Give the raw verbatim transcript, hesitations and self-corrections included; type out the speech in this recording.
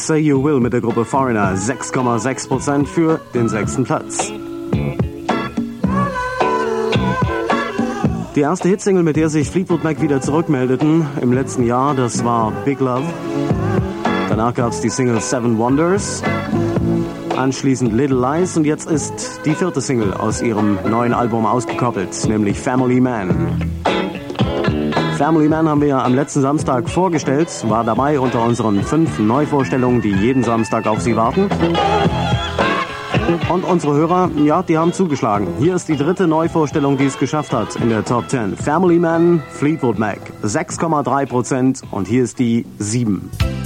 Say You Will mit der Gruppe Foreigner, sechs Komma sechs Prozent für den sechsten Platz. Die erste Hitsingle, mit der sich Fleetwood Mac wieder zurückmeldeten im letzten Jahr, das war Big Love. Danach gab es die Single Seven Wonders, anschließend Little Lies und jetzt ist die vierte Single aus ihrem neuen Album ausgekoppelt, nämlich Family Man. Family Man haben wir ja am letzten Samstag vorgestellt, war dabei unter unseren fünf Neuvorstellungen, die jeden Samstag auf Sie warten. Und unsere Hörer, ja, die haben zugeschlagen. Hier ist die dritte Neuvorstellung, die es geschafft hat in der Top zehn. Family Man, Fleetwood Mac, sechs Komma drei Prozent und hier ist die sieben.